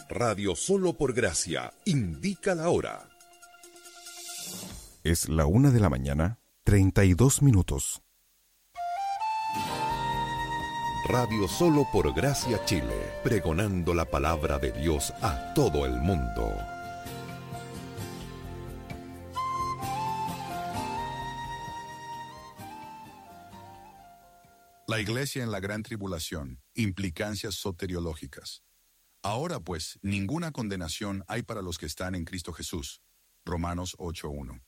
Radio Solo por Gracia indica la hora. Es la 1:32 a.m. Radio Solo por Gracia Chile, pregonando la palabra de Dios a todo el mundo. La Iglesia en la Gran Tribulación, implicancias soteriológicas. Ahora pues, ninguna condenación hay para los que están en Cristo Jesús. Romanos 8:1.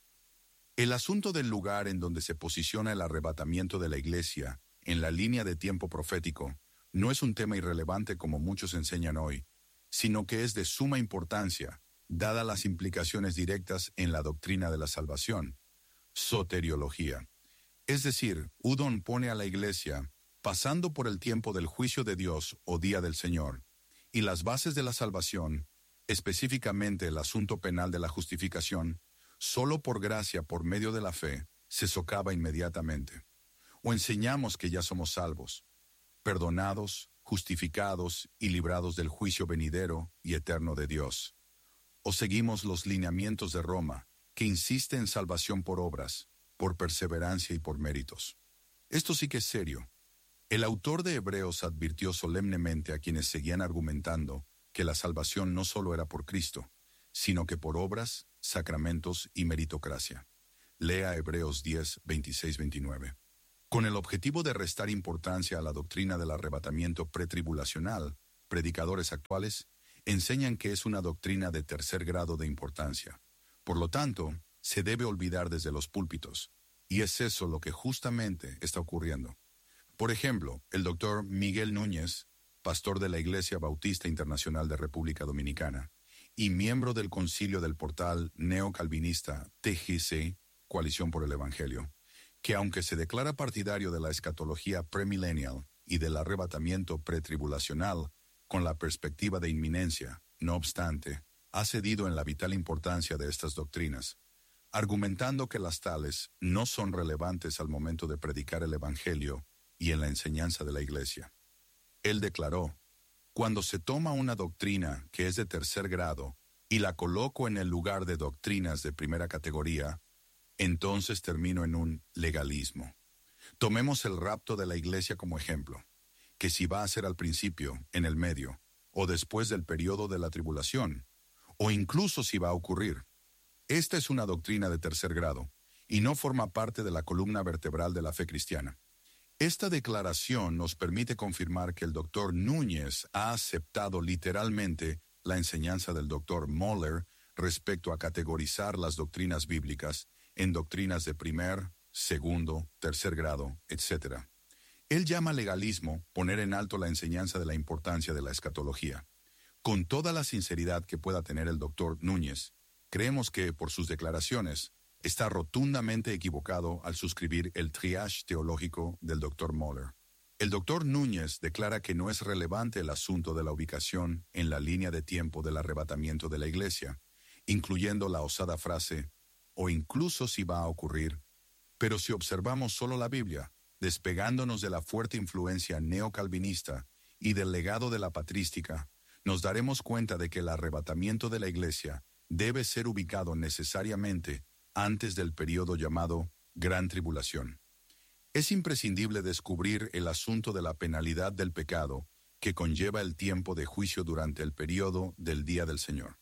El asunto del lugar en donde se posiciona el arrebatamiento de la Iglesia en la línea de tiempo profético no es un tema irrelevante como muchos enseñan hoy, sino que es de suma importancia, dadas las implicaciones directas en la doctrina de la salvación. Soteriología. Es decir, Udon pone a la Iglesia pasando por el tiempo del juicio de Dios o día del Señor, y las bases de la salvación, específicamente el asunto penal de la justificación, solo por gracia por medio de la fe, se socava inmediatamente. O enseñamos que ya somos salvos, perdonados, justificados y librados del juicio venidero y eterno de Dios. O seguimos los lineamientos de Roma, que insiste en salvación por obras, por perseverancia y por méritos. Esto sí que es serio. El autor de Hebreos advirtió solemnemente a quienes seguían argumentando que la salvación no solo era por Cristo, sino que por obras, sacramentos y meritocracia. Lea Hebreos 10, 26-29. Con el objetivo de restar importancia a la doctrina del arrebatamiento pretribulacional, predicadores actuales enseñan que es una doctrina de tercer grado de importancia. Por lo tanto, se debe olvidar desde los púlpitos, y es eso lo que justamente está ocurriendo. Por ejemplo, el doctor Miguel Núñez, pastor de la Iglesia Bautista Internacional de República Dominicana y miembro del concilio del portal neocalvinista TGC, Coalición por el Evangelio, que aunque se declara partidario de la escatología premillennial y del arrebatamiento pretribulacional con la perspectiva de inminencia, no obstante, ha cedido en la vital importancia de estas doctrinas, argumentando que las tales no son relevantes al momento de predicar el Evangelio y en la enseñanza de la Iglesia. Él declaró: cuando se toma una doctrina que es de tercer grado y la coloco en el lugar de doctrinas de primera categoría, entonces termino en un legalismo. Tomemos el rapto de la Iglesia como ejemplo, que si va a ser al principio, en el medio, o después del periodo de la tribulación, o incluso si va a ocurrir. Esta es una doctrina de tercer grado, y no forma parte de la columna vertebral de la fe cristiana. Esta declaración nos permite confirmar que el doctor Núñez ha aceptado literalmente la enseñanza del doctor Moller respecto a categorizar las doctrinas bíblicas en doctrinas de primer, segundo, tercer grado, etc. Él llama legalismo poner en alto la enseñanza de la importancia de la escatología. Con toda la sinceridad que pueda tener el doctor Núñez, creemos que, por sus declaraciones, está rotundamente equivocado al suscribir el triage teológico del Dr. Moller. El Dr. Núñez declara que no es relevante el asunto de la ubicación en la línea de tiempo del arrebatamiento de la Iglesia, incluyendo la osada frase, o incluso si va a ocurrir, pero si observamos solo la Biblia, despegándonos de la fuerte influencia neocalvinista y del legado de la patrística, nos daremos cuenta de que el arrebatamiento de la Iglesia debe ser ubicado necesariamente antes del periodo llamado Gran Tribulación. Es imprescindible descubrir el asunto de la penalidad del pecado que conlleva el tiempo de juicio durante el periodo del Día del Señor.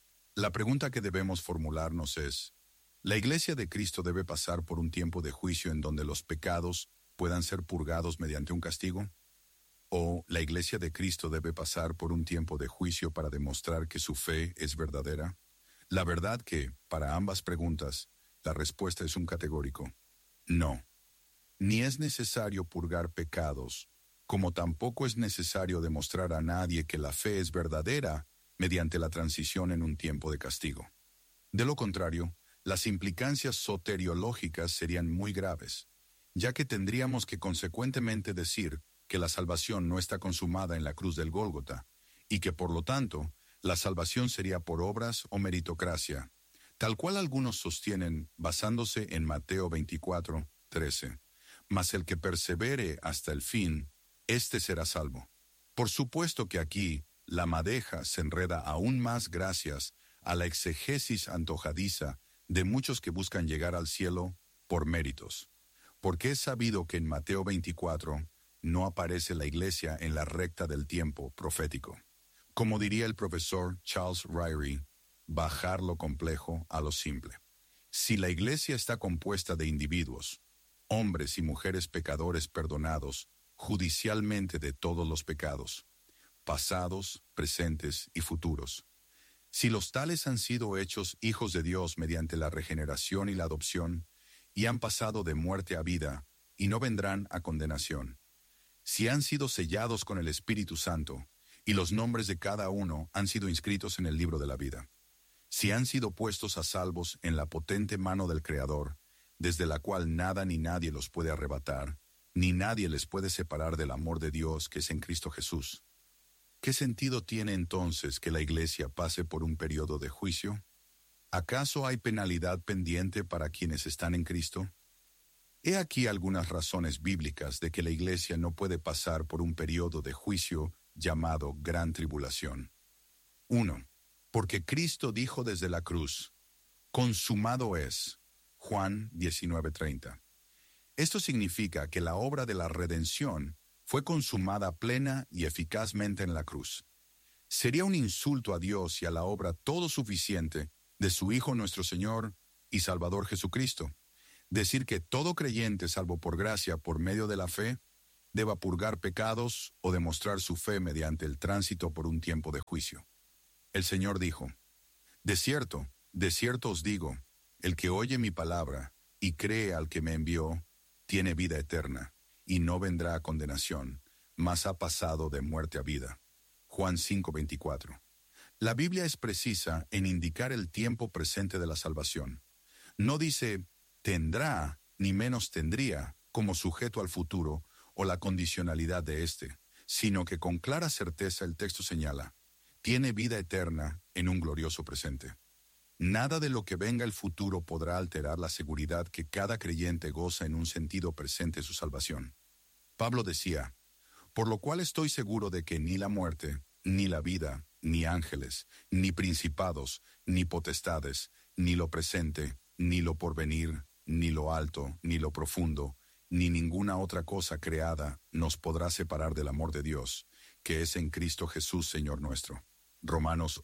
La pregunta que debemos formularnos es: ¿la Iglesia de Cristo debe pasar por un tiempo de juicio en donde los pecados puedan ser purgados mediante un castigo? ¿O la Iglesia de Cristo debe pasar por un tiempo de juicio para demostrar que su fe es verdadera? La verdad que, para ambas preguntas, la respuesta es un categórico: no. Ni es necesario purgar pecados, como tampoco es necesario demostrar a nadie que la fe es verdadera mediante la transición en un tiempo de castigo. De lo contrario, las implicancias soteriológicas serían muy graves, ya que tendríamos que consecuentemente decir que la salvación no está consumada en la cruz del Gólgota, y que por lo tanto, la salvación sería por obras o meritocracia, tal cual algunos sostienen basándose en Mateo 24, 13. Mas el que persevere hasta el fin, éste será salvo. Por supuesto que aquí la madeja se enreda aún más gracias a la exegesis antojadiza de muchos que buscan llegar al cielo por méritos. Porque es sabido que en Mateo 24 no aparece la iglesia en la recta del tiempo profético. Como diría el profesor Charles Ryrie, bajar lo complejo a lo simple. Si la iglesia está compuesta de individuos, hombres y mujeres pecadores perdonados judicialmente de todos los pecados, pasados, presentes y futuros, si los tales han sido hechos hijos de Dios mediante la regeneración y la adopción, y han pasado de muerte a vida, y no vendrán a condenación, si han sido sellados con el Espíritu Santo, y los nombres de cada uno han sido inscritos en el libro de la vida, si han sido puestos a salvos en la potente mano del Creador, desde la cual nada ni nadie los puede arrebatar, ni nadie les puede separar del amor de Dios que es en Cristo Jesús. ¿Qué sentido tiene entonces que la iglesia pase por un periodo de juicio? ¿Acaso hay penalidad pendiente para quienes están en Cristo? He aquí algunas razones bíblicas de que la iglesia no puede pasar por un periodo de juicio llamado Gran Tribulación. 1. Porque Cristo dijo desde la cruz, consumado es. Juan 19:30. Esto significa que la obra de la redención fue consumada plena y eficazmente en la cruz. Sería un insulto a Dios y a la obra todo suficiente de su Hijo nuestro Señor y Salvador Jesucristo decir que todo creyente salvo por gracia por medio de la fe deba purgar pecados o demostrar su fe mediante el tránsito por un tiempo de juicio. El Señor dijo, de cierto os digo, el que oye mi palabra y cree al que me envió, tiene vida eterna, y no vendrá a condenación, mas ha pasado de muerte a vida. Juan 5:24. La Biblia es precisa en indicar el tiempo presente de la salvación. No dice tendrá, ni menos tendría, como sujeto al futuro o la condicionalidad de éste, sino que con clara certeza el texto señala, tiene vida eterna en un glorioso presente. Nada de lo que venga el futuro podrá alterar la seguridad que cada creyente goza en un sentido presente su salvación. Pablo decía, por lo cual estoy seguro de que ni la muerte, ni la vida, ni ángeles, ni principados, ni potestades, ni lo presente, ni lo porvenir, ni lo alto, ni lo profundo, ni ninguna otra cosa creada nos podrá separar del amor de Dios, que es en Cristo Jesús Señor nuestro. Romanos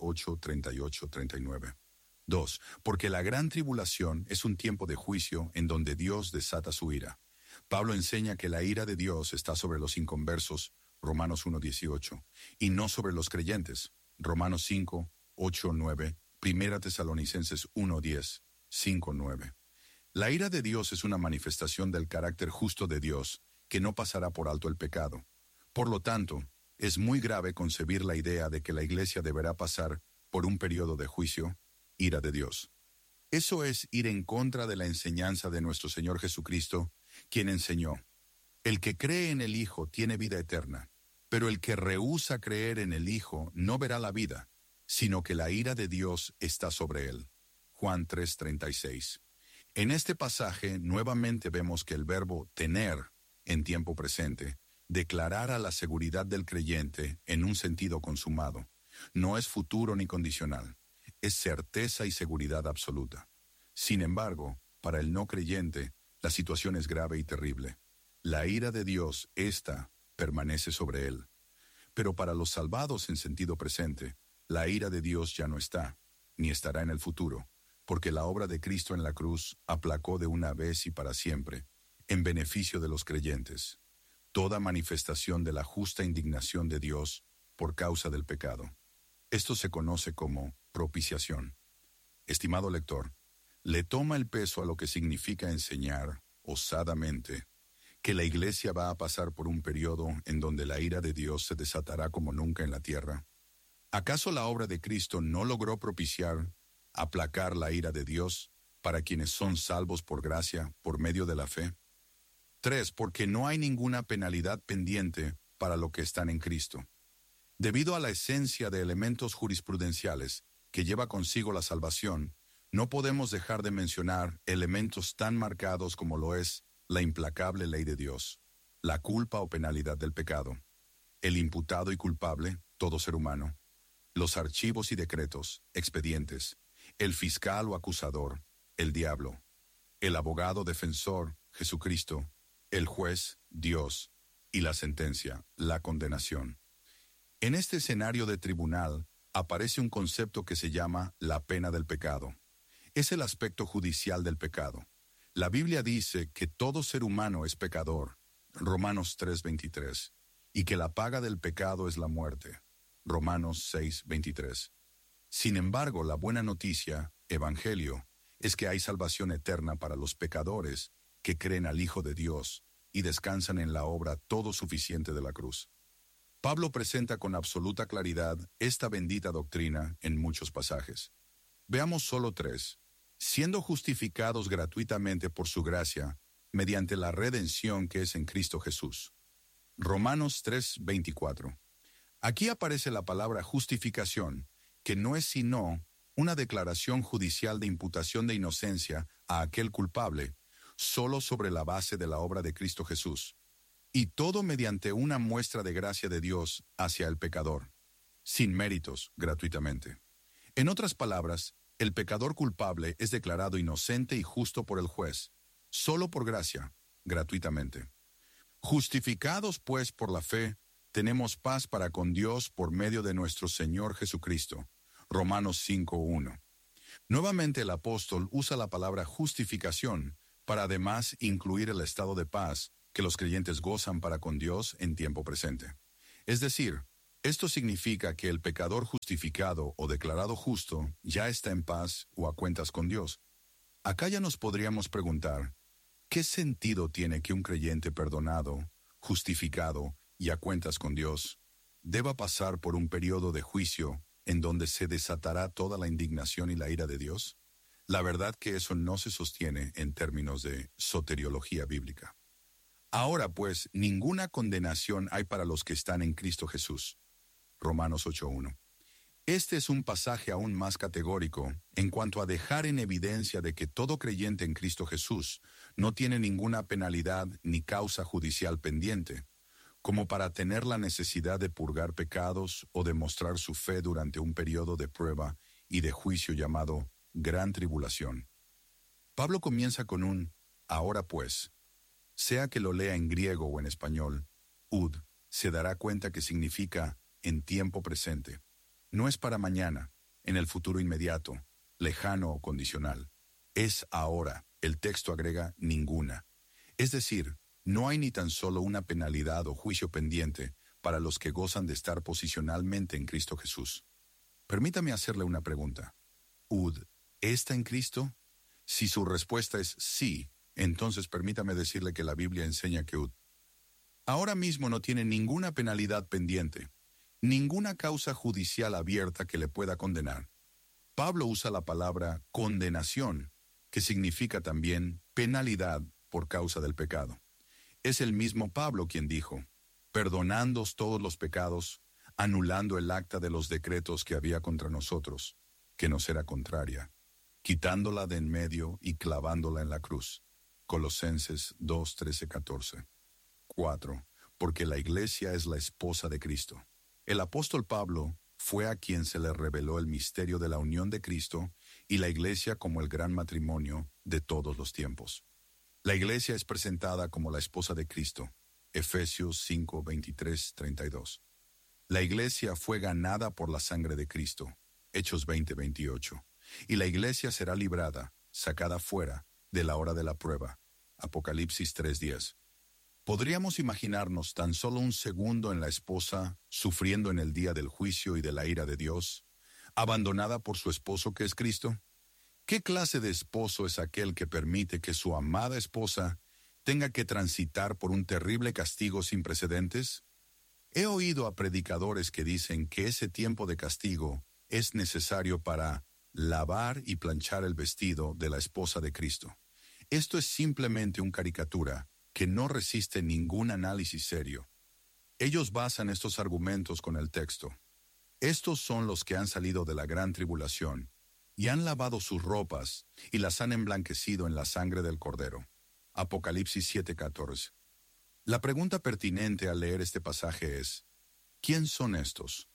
8:38-39. 2. Porque la gran tribulación es un tiempo de juicio en donde Dios desata su ira. Pablo enseña que la ira de Dios está sobre los inconversos, Romanos 1:18, y no sobre los creyentes, Romanos 5:8-9, 1 Tesalonicenses 1:10, 5:9. La ira de Dios es una manifestación del carácter justo de Dios, que no pasará por alto el pecado. Por lo tanto, es muy grave concebir la idea de que la iglesia deberá pasar por un periodo de juicio, ira de Dios. Eso es ir en contra de la enseñanza de nuestro Señor Jesucristo, quien enseñó, el que cree en el Hijo tiene vida eterna, pero el que rehúsa creer en el Hijo no verá la vida, sino que la ira de Dios está sobre él. Juan 3:36. En este pasaje nuevamente vemos que el verbo tener, en tiempo presente, declarara la seguridad del creyente en un sentido consumado. No es futuro ni condicional. Es certeza y seguridad absoluta. Sin embargo, para el no creyente, la situación es grave y terrible. La ira de Dios, esta, permanece sobre él. Pero para los salvados en sentido presente, la ira de Dios ya no está, ni estará en el futuro, porque la obra de Cristo en la cruz aplacó de una vez y para siempre, en beneficio de los creyentes, toda manifestación de la justa indignación de Dios por causa del pecado. Esto se conoce como propiciación. Estimado lector, le toma el peso a lo que significa enseñar, osadamente, que la iglesia va a pasar por un periodo en donde la ira de Dios se desatará como nunca en la tierra. ¿Acaso la obra de Cristo no logró propiciar, aplacar la ira de Dios para quienes son salvos por gracia, por medio de la fe? 3. Porque no hay ninguna penalidad pendiente para los que están en Cristo. Debido a la esencia de elementos jurisprudenciales que lleva consigo la salvación, no podemos dejar de mencionar elementos tan marcados como lo es la implacable ley de Dios, la culpa o penalidad del pecado. El imputado y culpable, todo ser humano, los archivos y decretos, expedientes, el fiscal o acusador, el diablo, el abogado defensor, Jesucristo, el juez, Dios, y la sentencia, la condenación. En este escenario de tribunal aparece un concepto que se llama la pena del pecado. Es el aspecto judicial del pecado. La Biblia dice que todo ser humano es pecador, Romanos 3:23, y que la paga del pecado es la muerte, Romanos 6:23. Sin embargo, la buena noticia, Evangelio, es que hay salvación eterna para los pecadores que creen al Hijo de Dios y descansan en la obra todo suficiente de la cruz. Pablo presenta con absoluta claridad esta bendita doctrina en muchos pasajes. Veamos solo 3. Siendo justificados gratuitamente por su gracia, mediante la redención que es en Cristo Jesús. Romanos 3:24. Aquí aparece la palabra justificación, que no es sino una declaración judicial de imputación de inocencia a aquel culpable, solo sobre la base de la obra de Cristo Jesús, y todo mediante una muestra de gracia de Dios hacia el pecador, sin méritos, gratuitamente. En otras palabras, el pecador culpable es declarado inocente y justo por el juez, solo por gracia, gratuitamente. Justificados, pues, por la fe, tenemos paz para con Dios por medio de nuestro Señor Jesucristo. Romanos 5:1. Nuevamente el apóstol usa la palabra justificación para además incluir el estado de paz que los creyentes gozan para con Dios en tiempo presente. Es decir, esto significa que el pecador justificado o declarado justo ya está en paz o a cuentas con Dios. Acá ya nos podríamos preguntar, ¿qué sentido tiene que un creyente perdonado, justificado y a cuentas con Dios deba pasar por un periodo de juicio en donde se desatará toda la indignación y la ira de Dios? La verdad que eso no se sostiene en términos de soteriología bíblica. Ahora pues, ninguna condenación hay para los que están en Cristo Jesús. Romanos 8:1. Este es un pasaje aún más categórico en cuanto a dejar en evidencia de que todo creyente en Cristo Jesús no tiene ninguna penalidad ni causa judicial pendiente, como para tener la necesidad de purgar pecados o demostrar su fe durante un periodo de prueba y de juicio llamado Gran Tribulación. Pablo comienza con un ahora pues. Sea que lo lea en griego o en español, ud se dará cuenta que significa en tiempo presente. No es para mañana, en el futuro inmediato, lejano o condicional. Es ahora. El texto agrega ninguna. Es decir, no hay ni tan solo una penalidad o juicio pendiente para los que gozan de estar posicionalmente en Cristo Jesús. Permítame hacerle una pregunta. ¿Ud está en Cristo? Si su respuesta es sí, entonces permítame decirle que la Biblia enseña que Ud ahora mismo no tiene ninguna penalidad pendiente, ninguna causa judicial abierta que le pueda condenar. Pablo usa la palabra condenación, que significa también penalidad por causa del pecado. Es el mismo Pablo quien dijo, perdonándoos todos los pecados, anulando el acta de los decretos que había contra nosotros, que nos era contraria, quitándola de en medio y clavándola en la cruz. Colosenses 2:13-14. 4. Porque la iglesia es la esposa de Cristo. El apóstol Pablo fue a quien se le reveló el misterio de la unión de Cristo y la iglesia como el gran matrimonio de todos los tiempos. La iglesia es presentada como la esposa de Cristo. Efesios 5:23-32. La iglesia fue ganada por la sangre de Cristo. Hechos 20:28. Y la iglesia será librada, sacada fuera, de la hora de la prueba. Apocalipsis 3:10. ¿Podríamos imaginarnos tan solo un segundo en la esposa sufriendo en el día del juicio y de la ira de Dios, abandonada por su esposo que es Cristo? ¿Qué clase de esposo es aquel que permite que su amada esposa tenga que transitar por un terrible castigo sin precedentes? He oído a predicadores que dicen que ese tiempo de castigo es necesario para lavar y planchar el vestido de la esposa de Cristo. Esto es simplemente una caricatura que no resiste ningún análisis serio. Ellos basan estos argumentos con el texto. Estos son los que han salido de la gran tribulación y han lavado sus ropas y las han emblanquecido en la sangre del Cordero. Apocalipsis 7:14. La pregunta pertinente al leer este pasaje es, ¿quién son estos?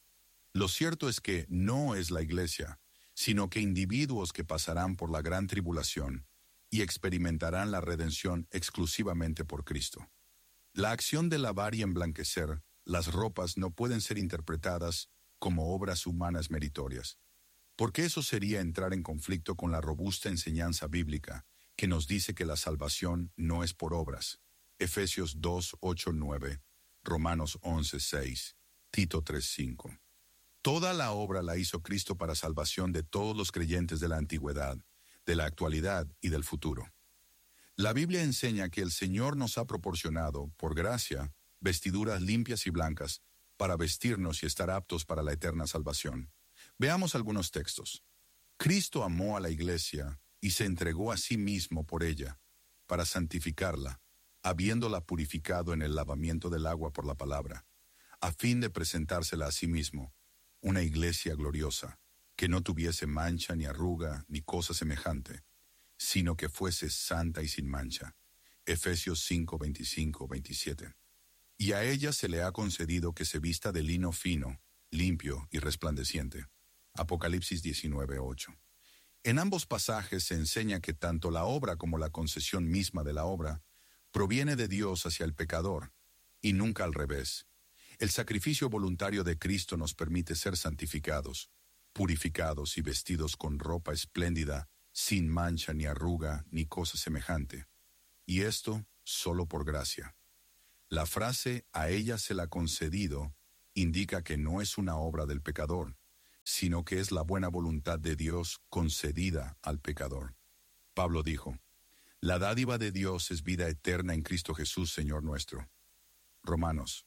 Lo cierto es que no es la iglesia, sino que individuos que pasarán por la gran tribulación y experimentarán la redención exclusivamente por Cristo. La acción de lavar y emblanquecer las ropas no pueden ser interpretadas como obras humanas meritorias, porque eso sería entrar en conflicto con la robusta enseñanza bíblica que nos dice que la salvación no es por obras. Efesios 2, 8, 9, Romanos 11, 6, Tito 3, 5. Toda la obra la hizo Cristo para salvación de todos los creyentes de la antigüedad, de la actualidad y del futuro. La Biblia enseña que el Señor nos ha proporcionado, por gracia, vestiduras limpias y blancas para vestirnos y estar aptos para la eterna salvación. Veamos algunos textos. Cristo amó a la iglesia y se entregó a sí mismo por ella, para santificarla, habiéndola purificado en el lavamiento del agua por la palabra, a fin de presentársela a sí mismo, una iglesia gloriosa, que no tuviese mancha ni arruga ni cosa semejante, sino que fuese santa y sin mancha. Efesios 5, 25, 27. Y a ella se le ha concedido que se vista de lino fino, limpio y resplandeciente. Apocalipsis 19, 8. En ambos pasajes se enseña que tanto la obra como la concesión misma de la obra proviene de Dios hacia el pecador, y nunca al revés. El sacrificio voluntario de Cristo nos permite ser santificados, purificados y vestidos con ropa espléndida, sin mancha ni arruga ni cosa semejante. Y esto solo por gracia. La frase "a ella se la ha concedido" indica que no es una obra del pecador, sino que es la buena voluntad de Dios concedida al pecador. Pablo dijo, "La dádiva de Dios es vida eterna en Cristo Jesús, Señor nuestro". Romanos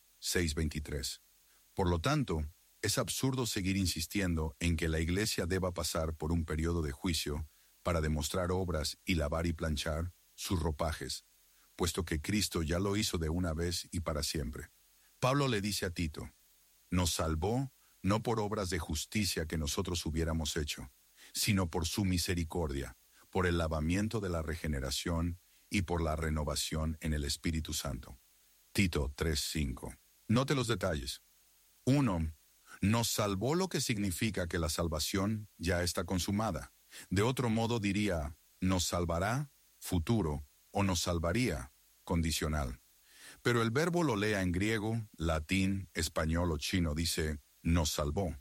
6:23. Por lo tanto, es absurdo seguir insistiendo en que la iglesia deba pasar por un periodo de juicio para demostrar obras y lavar y planchar sus ropajes, puesto que Cristo ya lo hizo de una vez y para siempre. Pablo le dice a Tito, nos salvó no por obras de justicia que nosotros hubiéramos hecho, sino por su misericordia, por el lavamiento de la regeneración y por la renovación en el Espíritu Santo. Tito 3:5. Note los detalles. 1. Nos salvó, lo que significa que la salvación ya está consumada. De otro modo diría, nos salvará, futuro, o nos salvaría, condicional. Pero el verbo lo lea en griego, latín, español o chino, dice, nos salvó.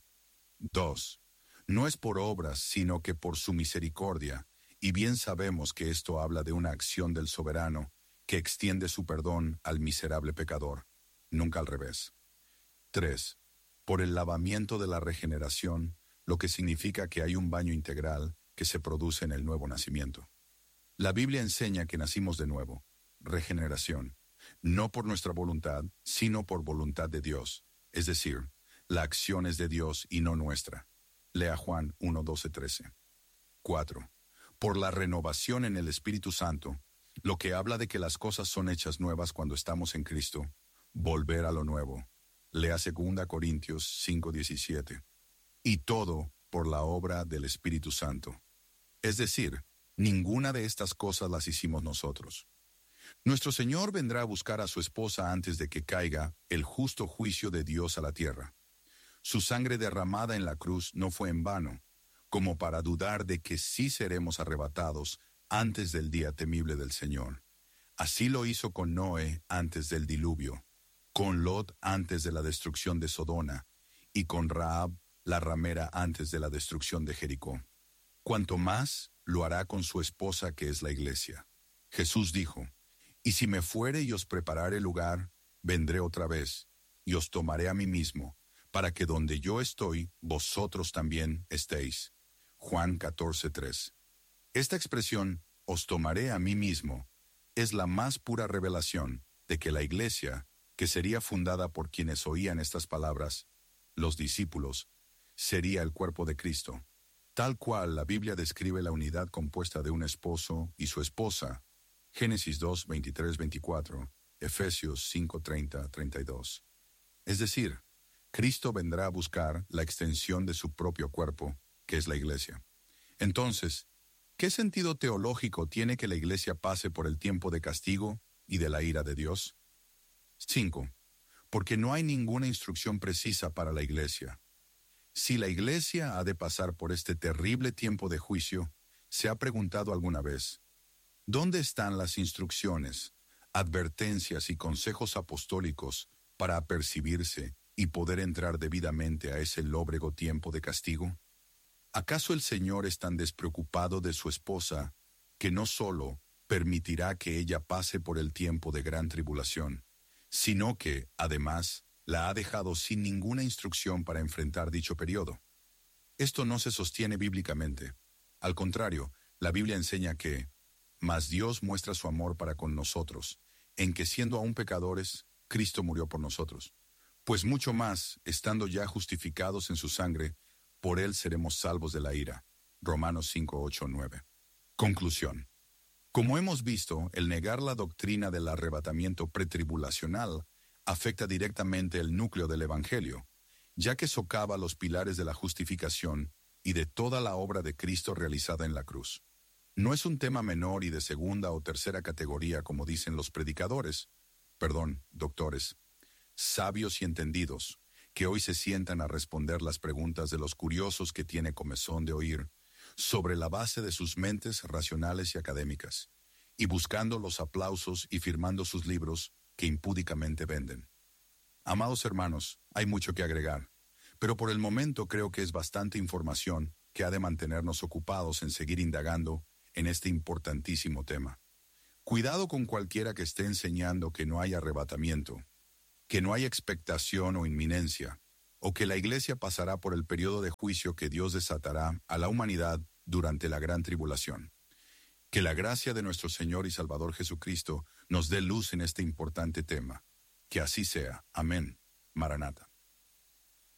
2. No es por obras, sino que por su misericordia, y bien sabemos que esto habla de una acción del soberano que extiende su perdón al miserable pecador, nunca al revés. 3. Por el lavamiento de la regeneración, lo que significa que hay un baño integral que se produce en el nuevo nacimiento. La Biblia enseña que nacimos de nuevo, regeneración, no por nuestra voluntad, sino por voluntad de Dios, es decir, la acción es de Dios y no nuestra. Lea Juan 1:12-13. 4. Por la renovación en el Espíritu Santo, lo que habla de que las cosas son hechas nuevas cuando estamos en Cristo, volver a lo nuevo. Lea 2 Corintios 5:17. Y todo por la obra del Espíritu Santo. Es decir, ninguna de estas cosas las hicimos nosotros. Nuestro Señor vendrá a buscar a su esposa antes de que caiga el justo juicio de Dios a la tierra. Su sangre derramada en la cruz no fue en vano, como para dudar de que sí seremos arrebatados antes del día temible del Señor. Así lo hizo con Noé antes del diluvio, con Lot antes de la destrucción de Sodoma, y con Rahab, la ramera, antes de la destrucción de Jericó. Cuanto más lo hará con su esposa, que es la iglesia. Jesús dijo, y si me fuere y os preparare lugar, vendré otra vez, y os tomaré a mí mismo, para que donde yo estoy, vosotros también estéis. Juan 14:3. Esta expresión, os tomaré a mí mismo, es la más pura revelación de que la iglesia, que sería fundada por quienes oían estas palabras, los discípulos, sería el cuerpo de Cristo. Tal cual la Biblia describe la unidad compuesta de un esposo y su esposa, Génesis 2, 23, 24, Efesios 5, 30, 32. Es decir, Cristo vendrá a buscar la extensión de su propio cuerpo, que es la iglesia. Entonces, ¿qué sentido teológico tiene que la iglesia pase por el tiempo de castigo y de la ira de Dios? 5. Porque no hay ninguna instrucción precisa para la iglesia. Si la Iglesia ha de pasar por este terrible tiempo de juicio, ¿se ha preguntado alguna vez, ¿dónde están las instrucciones, advertencias y consejos apostólicos para apercibirse y poder entrar debidamente a ese lóbrego tiempo de castigo? ¿Acaso el Señor es tan despreocupado de su esposa que no solo permitirá que ella pase por el tiempo de gran tribulación, sino que, además, la ha dejado sin ninguna instrucción para enfrentar dicho periodo? Esto no se sostiene bíblicamente. Al contrario, la Biblia enseña que, mas Dios muestra su amor para con nosotros, en que siendo aún pecadores, Cristo murió por nosotros. Pues mucho más, estando ya justificados en su sangre, por él seremos salvos de la ira. Romanos 5, 8, 9. Conclusión. Como hemos visto, el negar la doctrina del arrebatamiento pretribulacional afecta directamente el núcleo del Evangelio, ya que socava los pilares de la justificación y de toda la obra de Cristo realizada en la cruz. No es un tema menor y de segunda o tercera categoría como dicen los doctores, sabios y entendidos, que hoy se sientan a responder las preguntas de los curiosos que tiene comezón de oír, sobre la base de sus mentes racionales y académicas, y buscando los aplausos y firmando sus libros que impúdicamente venden. Amados hermanos, hay mucho que agregar, pero por el momento creo que es bastante información que ha de mantenernos ocupados en seguir indagando en este importantísimo tema. Cuidado con cualquiera que esté enseñando que no hay arrebatamiento, que no hay expectación o inminencia, o que la Iglesia pasará por el periodo de juicio que Dios desatará a la humanidad durante la gran tribulación. Que la gracia de nuestro Señor y Salvador Jesucristo nos dé luz en este importante tema. Que así sea. Amén. Maranata.